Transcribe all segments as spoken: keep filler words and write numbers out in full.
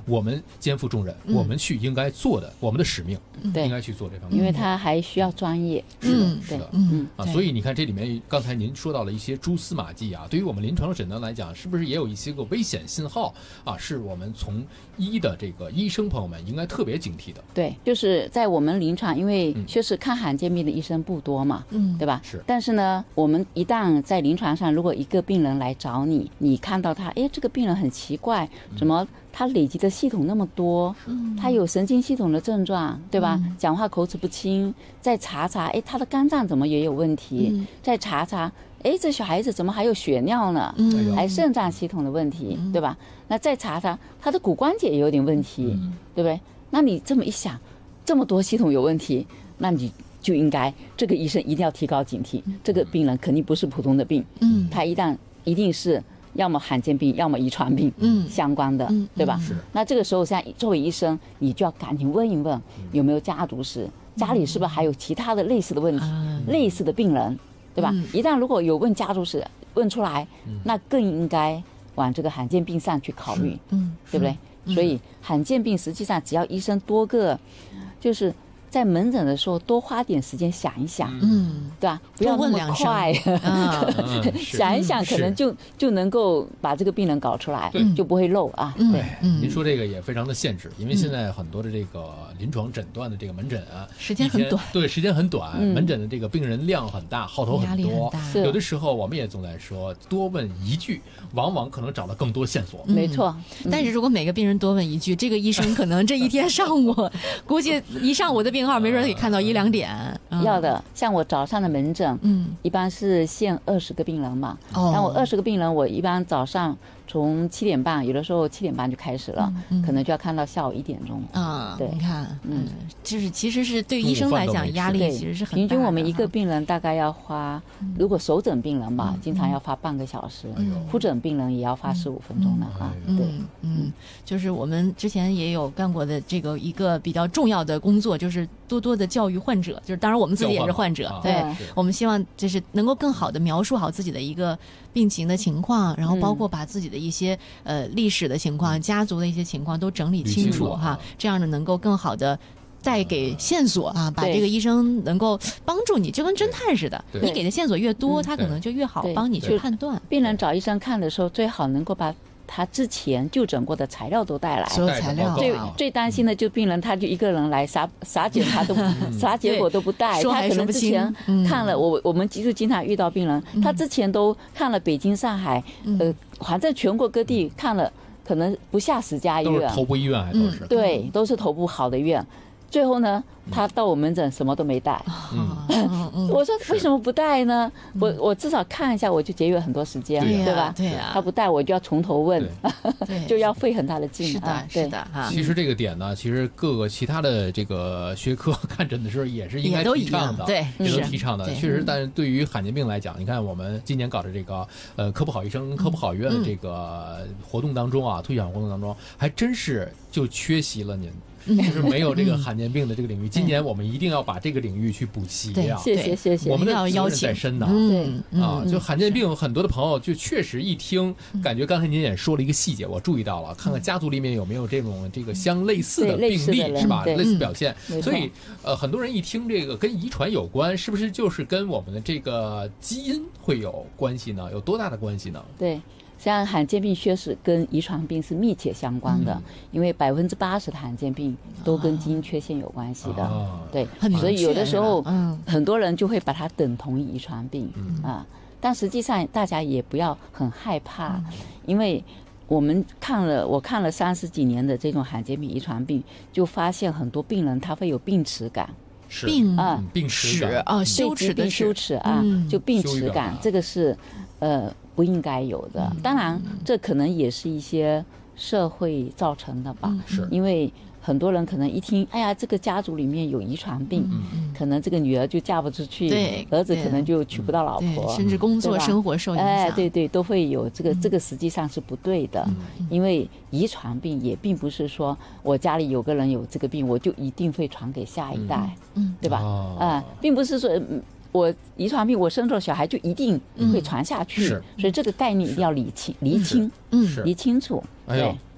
我们肩负重任， 嗯、 我们去应该做的，我们的使命， 对， 应该去做这方面， 因为他还需要专业。 是的， 嗯、 是的， 嗯啊，所以你看这里面刚才您说到了一些蛛丝马迹啊，对于我们临床诊断来讲，是不是也有一些个危险信号啊？是我们从医的这个医生朋友们应该特别警惕的。 对，就是在我们临床，因为确实看罕见病的医生不多嘛，嗯，对吧？ 是。 但是呢，我们一旦在临床上，如果一个病人来找你，你看到他，哎，这个病人很奇怪，怎么他累积的系统那么多？嗯，他有神经系统的症状，对吧？嗯、讲话口齿不清，再查查，哎，他的肝脏怎么也有问题？嗯、再查查，哎，这小孩子怎么还有血尿呢？嗯，还肾脏系统的问题，嗯、对吧？那再查查，他的骨关节也有点问题，嗯、对不对？那你这么一想，这么多系统有问题，那你就应该这个医生一定要提高警惕，嗯、这个病人肯定不是普通的病，嗯，他一旦一定是要么罕见病，要么遗传病，嗯，相关的，嗯、对吧？是。那这个时候，像作为医生，你就要赶紧问一问有没有家族史，家里是不是还有其他的类似的问题，嗯、类似的病人，对吧？嗯、一旦如果有问家族史问出来，那更应该往这个罕见病上去考虑，嗯，对不对？所以罕见病实际上只要医生多个，就是在门诊的时候多花点时间想一想，嗯，对吧？不要那么快，啊、想一想可能就就能够把这个病人搞出来，就不会漏啊。 对，您说这个也非常的限制，因为现在很多的这个临床诊断的这个门诊啊， 时间很短， 对，时间很短，嗯、门诊的这个病人量很大，号头很多， 很有的时候我们也总在说，多问一句，往往可能找到更多线索。 没错， 嗯、但是如果每个病人多问一句，这个医生可能这一天上午，估计一上午的病号没准可以看到一两点。 嗯、要的，像我早上的门诊，嗯，一般是限二十个病人嘛。哦，那我二十个病人，我一般早上从七点半，有的时候七点半就开始了，嗯、可能就要看到下午一点钟。 啊， 对， 你看，嗯，就是其实是对医生来讲压力其实是很大的。 平均我们一个病人大概要花，嗯、如果首诊病人嘛，嗯、经常要花半个小时，嗯、复诊病人也要花十五分钟的哈。 嗯、 对， 嗯，就是我们之前也有干过的这个一个比较重要的工作，就是多多的教育患者，就是当然我们自己也是患者，对，啊、我们希望就是能够更好的描述好自己的一个病情的情况，然后包括把自己的一些、嗯、呃历史的情况、家族的一些情况都整理清楚哈，这样呢能够更好的带给线索啊，把这个医生能够帮助你，就跟侦探似的，你给的线索越多，他可能就越好帮你去判断。 病人找医生看的时候，最好能够把他之前就诊过的材料都带来， 所有材料。 最最担心的就病人他就一个人来，啥啥检查都啥结果都不带，他可能之前看了，我我们其实经常遇到病人，他之前都看了北京、上海，呃，反正全国各地看了，可能不下十家医院， 都是头部医院，还都是对，都是头部好的医院。最后呢，他到我门诊什么都没带。嗯、我说为什么不带呢？嗯、我我至少看一下，我就节约很多时间， 对,、啊、 对吧？ 对呀、啊， 他不带我就要从头问，就要费很大的劲。 是的，是的哈。 其实这个点呢，其实各个其他的这个学科看诊的时候也是应该提倡的， 对， 也都提倡的。确实，但是对于罕见病来讲，你看我们今年搞的这个呃科普好医生、科普好医院的这个活动当中啊，推广活动当中，还真是就缺席了您。就是没有这个罕见病的这个领域，今年我们一定要把这个领域去补齐啊！ 谢谢谢谢， 我们的责任在身呐。 对啊，就罕见病，很多的朋友就确实一听，感觉刚才您也说了一个细节，我注意到了，看看家族里面有没有这种这个相类似的病例是吧？类似表现，所以呃，很多人一听这个跟遗传有关，是不是就是跟我们的这个基因会有关系呢？有多大的关系呢？ 对。像罕见病确实跟遗传病是密切相关的，嗯、因为百分之八十的罕见病都跟基因缺陷有关系的，哦、对，所以有的时候、嗯、很多人就会把它等同于遗传病、嗯、啊，但实际上大家也不要很害怕，嗯、因为我们看了我看了三十几年的这种罕见病、遗传病，就发现很多病人他会有病耻感。 病啊， 病耻啊，羞耻的羞耻啊，嗯、就病耻感，这个是呃不应该有的。嗯、当然，这可能也是一些社会造成的吧。 嗯、是， 因为很多人可能一听，哎呀，这个家族里面有遗传病，嗯、可能这个女儿就嫁不出去， 对， 儿子可能就娶不到老婆， 甚至工作生活受影响。 哎，对对，都会有这个，这个实际上是不对的，嗯、因为遗传病也并不是说我家里有个人有这个病，我就一定会传给下一代，嗯，对吧？啊、哦呃，并不是说。我遗传病，我生出小孩就一定会传下去， 嗯、 所以这个概念一定要理清、厘清， 嗯， 理清楚。 哎呦，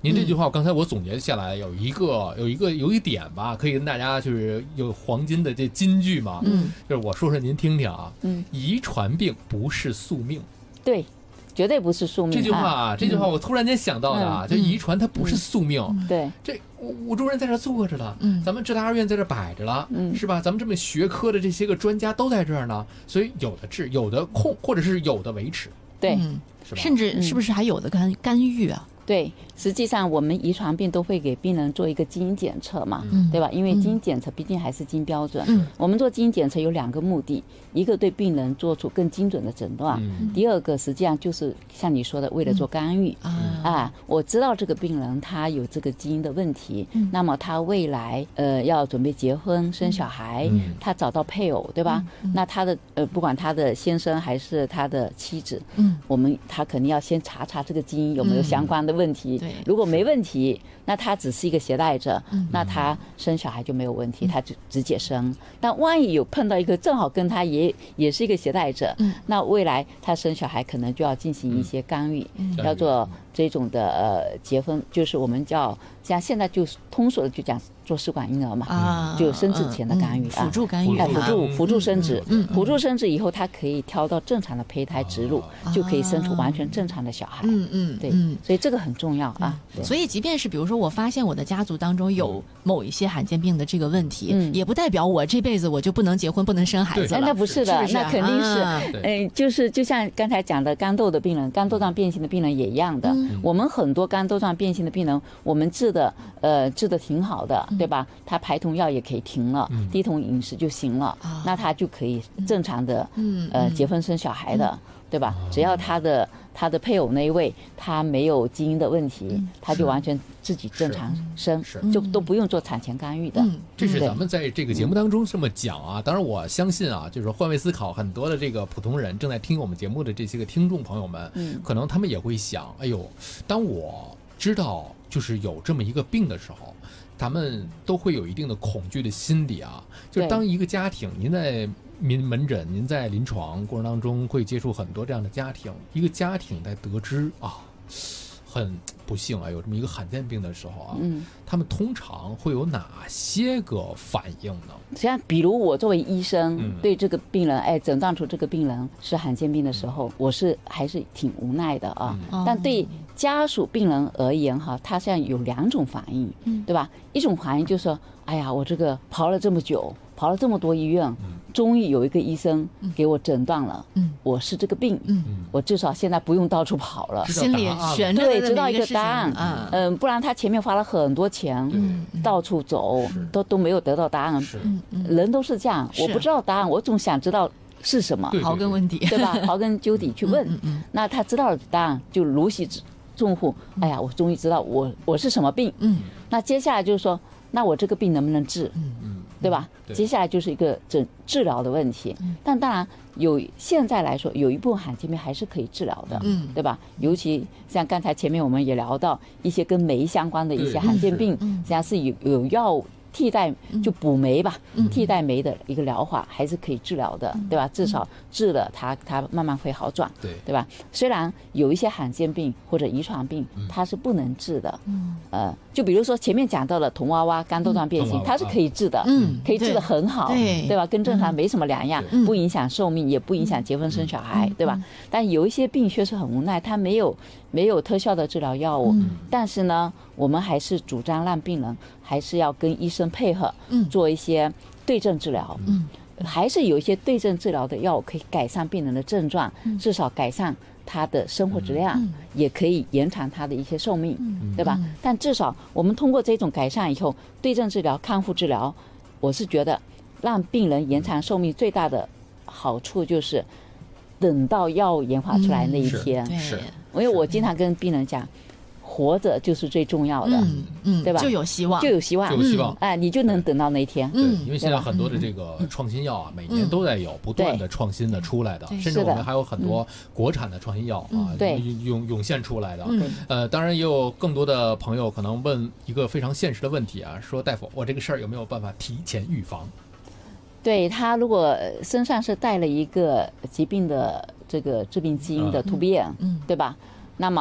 您这句话刚才我总结下来有一个有一个有一点吧，可以跟大家就是有黄金的这金句嘛，嗯，就是我说说您听听啊，嗯，遗传病不是宿命， 对。绝对不是宿命。 这句话啊，这句话我突然间想到的啊，就遗传它不是宿命。 对， 这吴主任在这坐着了，咱们浙大二院在这摆着了，是吧？咱们这么学科的这些个专家都在这儿呢，所以有的治，有的控，或者是有的维持， 对， 是吧？ 甚至是不是还有的干干预啊？ 对，实际上我们遗传病都会给病人做一个基因检测嘛，嗯、对吧？因为基因检测毕竟还是基因标准。嗯、我们做基因检测有两个目的，一个对病人做出更精准的诊断，嗯、第二个实际上就是像你说的，为了做干预。嗯、啊，我知道这个病人他有这个基因的问题，嗯、那么他未来呃要准备结婚生小孩，嗯、他找到配偶，对吧？嗯、那他的呃不管他的先生还是他的妻子，嗯、我们他肯定要先查查这个基因有没有相关的问题，嗯、如果没问题，那他只是一个携带者，嗯、那他生小孩就没有问题，嗯、他就直接生。但万一有碰到一个正好跟他也也是一个携带者，嗯、那未来他生小孩可能就要进行一些干预，嗯、要做这种的呃结婚，就是我们叫像现在就通俗的就讲做试管婴儿嘛，啊、就生殖前的干预， 辅助干预， 辅助辅助生殖，嗯、辅助生殖以后，他可以挑到正常的胚胎植入，啊、就可以生出完全正常的小孩。嗯嗯，对，嗯、所以这个很重要啊。 所以即便是比如说我发现我的家族当中有某一些罕见病的这个问题，嗯、也不代表我这辈子我就不能结婚不能生孩子了。 那不是的， 是不是那肯定是， 啊、 呃，就是就像刚才讲的肝窦的病人，肝窦状变性的病人也一样的。嗯、我们很多肝窦状变性的病人，我们治的呃治的挺好的，对吧？他排酮药也可以停了，嗯、低酮饮食就行了，啊、那他就可以正常的，嗯、呃结婚生小孩的，嗯、对吧？只要他的他的配偶那一位他没有基因的问题，嗯、他就完全自己正常生，就都不用做产前干预的。嗯、 这是咱们在这个节目当中这么讲啊。当然我相信啊，就是换位思考，很多的这个普通人正在听我们节目的这些个听众朋友们，嗯、可能他们也会想，哎呦，当我知道就是有这么一个病的时候，咱们都会有一定的恐惧的心理啊。就是当一个家庭，您在您门诊，您在临床过程当中会接触很多这样的家庭，一个家庭在得知啊，很不幸啊，有这么一个罕见病的时候啊，嗯，他们通常会有哪些个反应呢？ 像比如我作为医生，嗯、对这个病人，哎，诊断出这个病人是罕见病的时候，嗯、我是还是挺无奈的啊。嗯、但对家属病人而言哈，他现在有两种反应，嗯、对吧？一种反应就是说，哎呀，我这个跑了这么久，跑了这么多医院，嗯、终于有一个医生给我诊断了，嗯、我是这个病，嗯、我至少现在不用到处跑了， 心里悬着对，知道一个答案，嗯、呃，不然他前面花了很多钱，嗯、到处走，都都没有得到答案。人都是这样，我不知道答案，我总想知道是什么， 刨根问底， 对吧？刨根究底去问。那他知道了答案，就如释重负。哎呀，我终于知道我我是什么病。嗯，那接下来就是说，那我这个病能不能治？嗯嗯，对吧？接下来就是一个诊治疗的问题。但当然有，现在来说有一部分罕见病还是可以治疗的，嗯，对吧？尤其像刚才前面我们也聊到一些跟酶相关的一些罕见病，实际上是有有药替代，就补酶吧，嗯、替代酶的一个疗法还是可以治疗的，嗯、对吧？至少治了它，它慢慢会好转，对对吧？虽然有一些罕见病或者遗传病，它是不能治的，嗯、呃，就比如说前面讲到了童娃娃肝窦状变性，嗯、它是可以治的，嗯，可以治得很好，对, 对吧？跟正常没什么两样，嗯、不影响寿命，也不影响结婚生小孩，嗯、对吧？但有一些病确实很无奈，它没有没有特效的治疗药物，嗯、但是呢，我们还是主张让病人还是要跟医生配合，嗯，做一些对症治疗，嗯，还是有一些对症治疗的药物可以改善病人的症状，嗯、至少改善他的生活质量，嗯、也可以延长他的一些寿命，嗯、对吧？嗯、但至少我们通过这种改善以后，对症治疗、康复治疗，我是觉得让病人延长寿命最大的好处就是等到药物研发出来那一天， 嗯、是， 因为我经常跟病人讲，活着就是最重要的，嗯嗯，对吧？ 就有希望， 就有希望， 就有希望， 哎，你就能等到那一天。 对，因为现在很多的这个创新药啊，每年都在有不断的创新的出来的，甚至我们还有很多国产的创新药啊，对，涌涌现出来的。呃，当然也有更多的朋友可能问一个非常现实的问题啊，说大夫，我这个事儿有没有办法提前预防？ 对，他如果身上是带了一个疾病的这个致病基因的突变，嗯，对吧？那么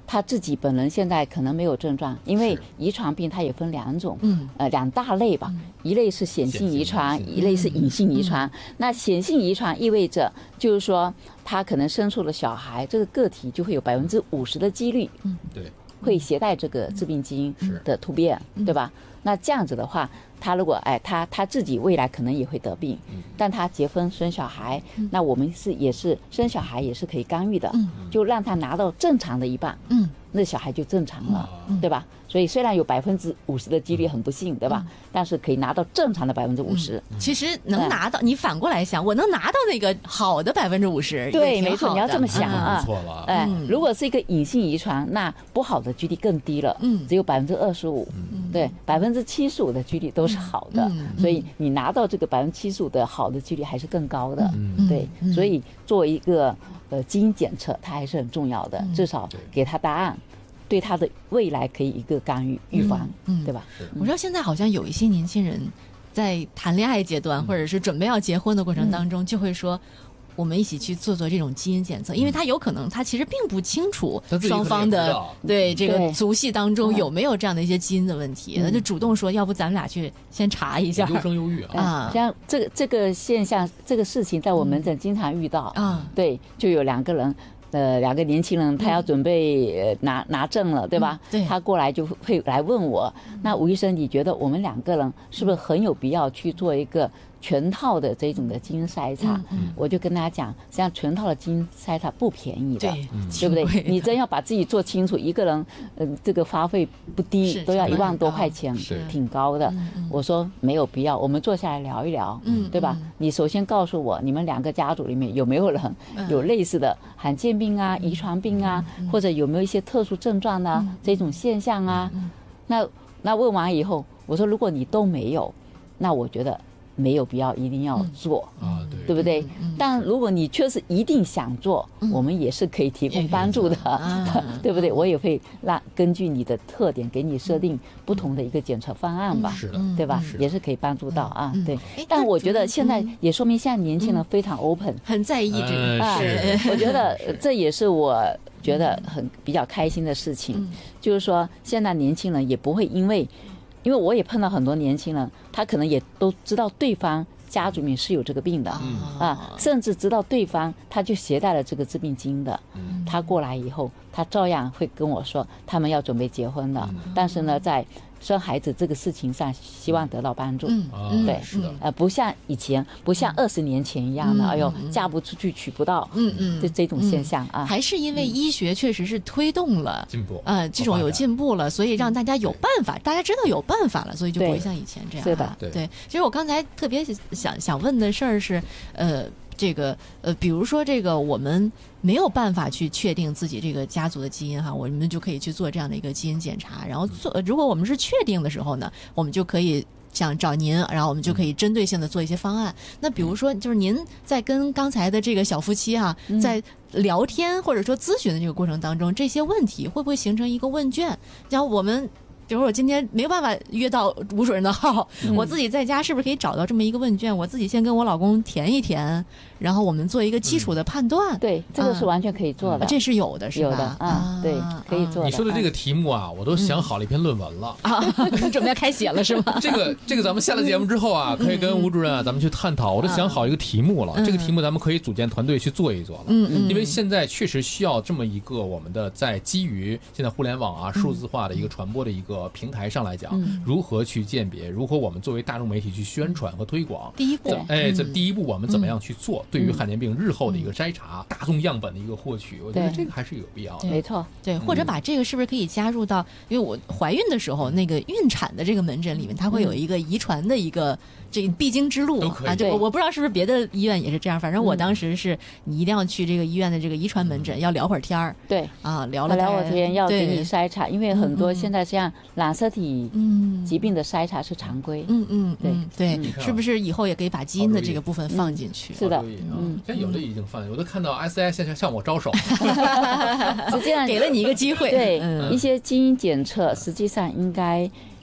他自己本人现在可能没有症状，因为遗传病它也分两种，嗯，呃，两大类吧，嗯、一类是显性遗传，一类是隐性遗传。嗯、那显性遗传意味着就是说，他可能生出了小孩，这个个体就会有百分之五十的几率， 嗯，对， 会携带这个致病基因的突变，嗯、对吧？那这样子的话，他如果哎，他他自己未来可能也会得病，嗯、但他结婚生小孩，嗯、那我们是也是生小孩也是可以干预的，嗯、就让他拿到正常的一半，嗯，那小孩就正常了，嗯、对吧？所以虽然有百分之五十的几率很不幸，对吧？嗯、但是可以拿到正常的百分之五十。 其实能拿到，你反过来想，我能拿到那个好的百分之五十， 对，没错，你要这么想啊。 错了， 哎，嗯、如果是一个隐性遗传，那不好的几率更低了，嗯，只有百分之二十五，对，百分之七十五的几率都是好的，嗯、所以你拿到这个百分之七十五的好的几率还是更高的，嗯、对，嗯、所以作为一个呃基因检测，它还是很重要的，嗯、至少给他答案。对他的未来可以一个干预预防，嗯，对吧？ 我知道现在好像有一些年轻人在谈恋爱阶段，或者是准备要结婚的过程当中，就会说，我们一起去做做这种基因检测，因为他有可能他其实并不清楚双方的对这个族系当中有没有这样的一些基因的问题，那就主动说，要不咱们俩去先查一下。 优生优育啊， 像这个这个现象，这个事情在我门诊经常遇到啊，对，就有两个人。呃，两个年轻人，他要准备、呃、拿拿证了，对吧？ 对， 他过来就会来问我，那吴医生，你觉得我们两个人是不是很有必要去做一个全套的这种的基因筛查？嗯嗯、我就跟大家讲，实际上全套的基因筛查不便宜的， 对， 对不对？你真要把自己做清楚，一个人，呃，这个花费不低，都要一万多块钱，挺高的。嗯、我说没有必要，我们坐下来聊一聊，嗯，对吧？嗯、你首先告诉我，你们两个家族里面有没有人有类似的罕见病啊、遗传病啊，嗯、或者有没有一些特殊症状呢、啊？嗯、这种现象啊？嗯、那那问完以后，我说如果你都没有，那我觉得没有必要一定要做， 啊，对， 对不对？但如果你确实一定想做，我们也是可以提供帮助的，对不对？我也会让根据你的特点给你设定不同的一个检测方案吧， 是的， 对吧？也是可以帮助到啊，对。但我觉得现在也说明现在年轻人非常 open， 很在意这个， 啊，我觉得这也是我觉得很比较开心的事情，就是说现在年轻人也不会因为。因为我也碰到很多年轻人，他可能也都知道对方家族里面是有这个病的，嗯、啊，甚至知道对方他就携带了这个致病基因的，嗯、他过来以后，他照样会跟我说，他们要准备结婚了，嗯、但是呢，在生孩子这个事情上，希望得到帮助。嗯，对， 是的， 呃，不像以前，不像二十年前一样的，哎呦，嫁不出去，娶不到，嗯嗯，这这种现象啊， 还是因为医学确实是推动了进步， 呃，这种有进步了，所以让大家有办法，大家知道有办法了，所以就不会像以前这样。 是的， 对。其实我刚才特别想想问的事儿是，呃。这个呃，比如说这个，我们没有办法去确定自己这个家族的基因哈，我们就可以去做这样的一个基因检查。然后做，如果我们是确定的时候呢，我们就可以想找您，然后我们就可以针对性的做一些方案。那比如说，就是您在跟刚才的这个小夫妻哈、啊，在聊天或者说咨询的这个过程当中，这些问题会不会形成一个问卷？然后我们。比如我今天没有办法约到吴主任的号，嗯、我自己在家是不是可以找到这么一个问卷？我自己先跟我老公填一填，然后我们做一个基础的判断。 嗯、对，这个是完全可以做的， 啊、这是有的，是吧？ 有的啊，对，可以做的。 你说的这个题目啊，我都想好了一篇论文了啊，准备要开写了是吗？ 这个这个，咱们下了节目之后啊，可以跟吴主任啊，咱们去探讨。我都想好一个题目了，这个题目咱们可以组建团队去做一做了。嗯嗯。因为现在确实需要这么一个我们的在基于现在互联网啊、数字化的一个传播的一个平台上来。讲如何去鉴别，如何我们作为大众媒体去宣传和推广， 第一步， 哎，这第一步我们怎么样去做？对于罕见病日后的一个筛查、大众样本的一个获取，我觉得这个还是有必要的。 没错， 对，或者把这个是不是可以加入到？因为我怀孕的时候，那个孕产的这个门诊里面，它会有一个遗传的一个这个必经之路啊。就我不知道是不是别的医院也是这样，反正我当时是你一定要去这个医院的这个遗传门诊，要聊会儿天儿。 对啊，聊了聊会儿天，要给你筛查，因为很多现在像染色体。嗯，疾病的筛查是常规。 嗯嗯，对对，嗯、是不是以后也可以把基因的这个部分放进去？ 嗯、是的， 嗯，现在有的已经放，有的看到 S I 现在向我招手， 实际上给了你一个机会。 对，嗯、一些基因检测实际上应该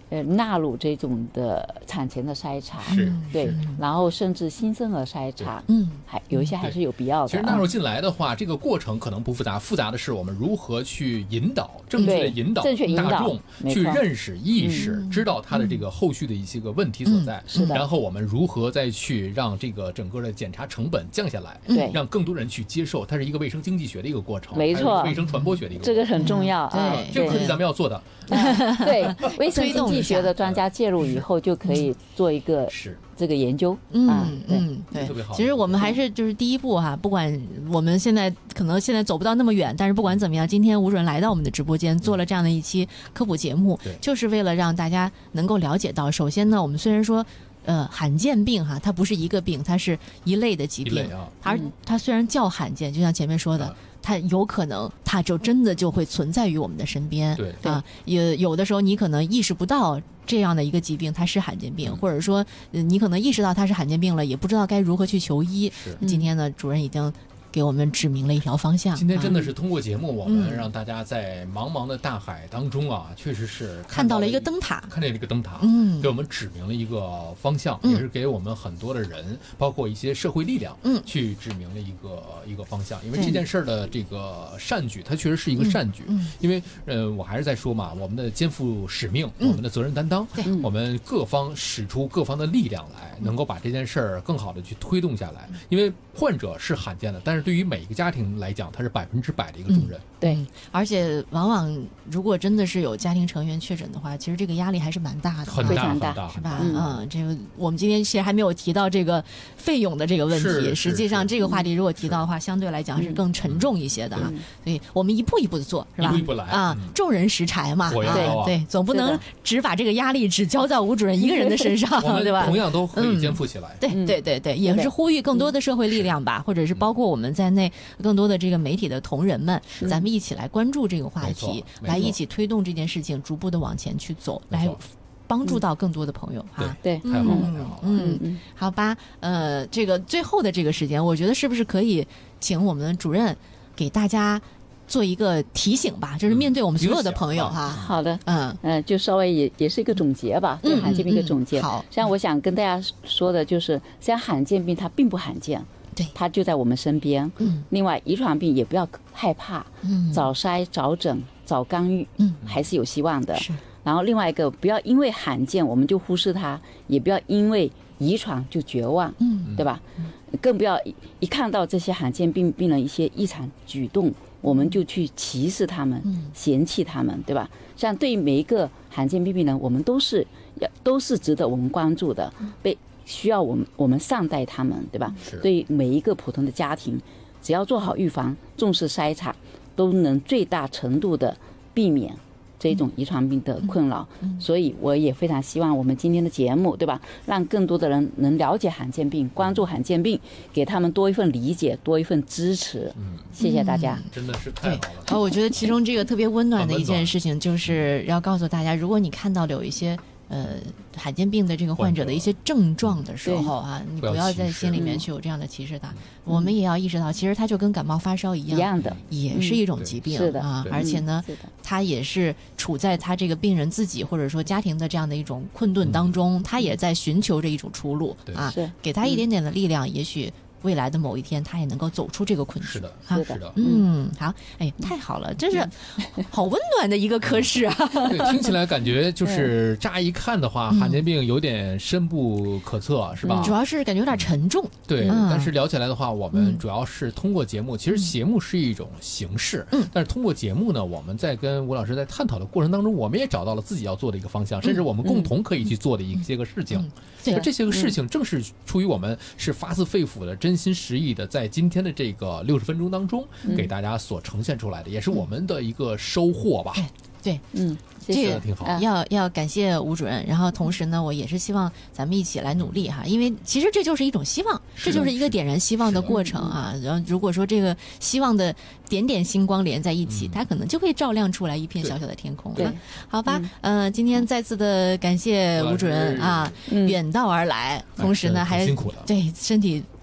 呃纳入这种的产前的筛查， 是对，然后甚至新生儿筛查， 嗯， 还有一些还是有必要的。 其实纳入进来的话，这个过程可能不复杂，复杂的是我们如何去引导，正确的引导大众去认识、意识，知道它的这个后续的一些个问题所在， 是的。 然后我们如何再去让这个整个的检查成本降下来， 对， 让更多人去接受，它是一个卫生经济学的一个过程， 没错， 卫生传播学的一个过程， 这个很重要啊， 这个课题咱们要做的。 对，卫生经济学的专家介入以后，就可以做一个是这个研究。 嗯嗯，对， 特别好。 其实我们还是就是第一步哈，不管我们现在可能现在走不到那么远，但是不管怎么样，今天吴主任来到我们的直播间，做了这样的一期科普节目，就是为了让大家能够了解到，首先呢，我们虽然说。呃，罕见病哈，它不是一个病，它是一类的疾病。 啊、 它它虽然叫罕见，就像前面说的，它有可能它就真的就会存在于我们的身边。 对啊，也有的时候你可能意识不到这样的一个疾病它是罕见病，嗯、或者说、呃、你可能意识到它是罕见病了，也不知道该如何去求医。今天呢，主任已经给我们指明了一条方向。 今天真的是通过节目，我们让大家在茫茫的大海当中啊，确实是看到了一个灯塔， 看见了一个灯塔， 嗯， 给我们指明了一个方向，也是给我们很多的人，包括一些社会力量，嗯，去指明了一个一个方向。因为这件事儿的这个善举，它确实是一个善举。 嗯， 因为呃，我还是在说嘛，我们的肩负使命，我们的责任担当，我们各方使出各方的力量来，能够把这件事儿更好的去推动下来。因为患者是罕见的，但是对于每一个家庭来讲，它是百分之百的一个重任。 嗯、对、 嗯，而且往往如果真的是有家庭成员确诊的话，其实这个压力还是蛮大的， 很大很大， 是吧？嗯，嗯这个我们今天其实还没有提到这个费用的这个问题。实际上，这个话题如果提到的话，相对来讲是更沉重一些的哈。 嗯、 所以我们一步一步的做，是吧？ 一步一步来啊， 嗯、 众人拾柴嘛， 啊、 对对，总不能只把这个压力只交在吴主任一个人的身上，对吧？ 同样都可以肩负起来。 嗯、对对对对，也是呼吁更多的社会力量吧，或者是包括我们在内更多的这个媒体的同仁们，咱们一起来关注这个话题，来一起推动这件事情，逐步的往前去走，来帮助到更多的朋友哈。 对， 太好了，太好了。 嗯嗯，好吧，呃，这个最后的这个时间，我觉得是不是可以请我们主任给大家做一个提醒吧，就是面对我们所有的朋友哈。 好的， 嗯嗯，就稍微也也是一个总结吧，对罕见病一个总结。 好， 实际上我想跟大家说的就是，实际上罕见病它并不罕见。 对， 它就在我们身边。 嗯， 另外，遗传病也不要害怕， 嗯， 早筛、早诊、早干预， 嗯， 还是有希望的。 是。 然后另外一个，不要因为罕见我们就忽视它，也不要因为遗传就绝望， 嗯， 对吧？嗯、更不要一看到这些罕见病病人一些异常举动，我们就去歧视他们， 嗯、 嫌弃他们，对吧？像对于每一个罕见病病人，我们都是要都是值得我们关注的， 嗯、 被。需要我们我们善待他们，对吧？对于每一个普通的家庭，只要做好预防，重视筛查，都能最大程度的避免这种遗传病的困扰。 嗯嗯、 所以我也非常希望我们今天的节目，对吧，让更多的人能了解罕见病，关注罕见病，给他们多一份理解，多一份支持。 嗯， 谢谢大家。 嗯、真的是太好了。 啊，我觉得其中这个特别温暖的一件事情，就是要告诉大家，如果你看到了有一些。呃，罕见病的这个患者的一些症状的时候啊，你不要在心里面去有这样的歧视他。我们也要意识到，其实他就跟感冒发烧一样， 一样的， 也是一种疾病， 是的啊。而且呢，他也是处在他这个病人自己或者说家庭的这样的一种困顿当中，他也在寻求着一种出路啊。给他一点点的力量，也许。未来的某一天，他也能够走出这个困境。 是的， 是的， 嗯，好，哎，太好了，真是好温暖的一个科室啊！ 对，听起来感觉就是乍一看的话，罕见病有点深不可测，是吧？ 主要是感觉有点沉重。 对，但是聊起来的话，我们主要是通过节目，其实节目是一种形式，嗯，但是通过节目呢，我们在跟吴老师在探讨的过程当中，我们也找到了自己要做的一个方向，甚至我们共同可以去做的一些个事情。对，这些个事情正是出于我们是发自肺腑的真心实意的，在今天的这个六十分钟当中，给大家所呈现出来的，也是我们的一个收获吧。 对， 嗯， 这个挺好。 要要感谢吴主任，然后同时呢，我也是希望咱们一起来努力哈，因为其实这就是一种希望，这就是一个点燃希望的过程啊。然后如果说这个希望的点点星光连在一起，它可能就会照亮出来一片小小的天空。 对， 好吧，呃，今天再次的感谢吴主任啊，远道而来，同时呢还对身体。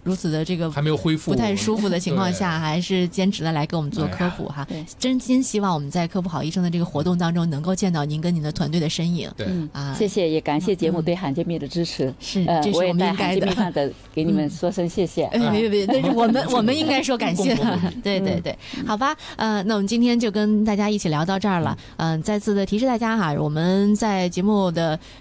如此的这个还没有恢复、 不太舒服的情况下，还是坚持的来给我们做科普哈。 哎、 真心希望我们在科普好医生的这个活动当中，能够见到您跟您的团队的身影。 对、 嗯、啊，谢谢，也感谢节目对罕见病的支持。 嗯、是， 呃， 这是我们应该的。 我也在罕见病上的给你们说声谢谢。 哎、嗯，别别别，那是我们我们应该说感谢。对对对， 嗯、 好吧，呃，那我们今天就跟大家一起聊到这儿了。嗯、呃，再次的提示大家哈，我们在节目的